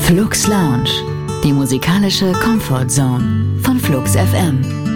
Flux Lounge, die musikalische Comfort Zone von Flux FM.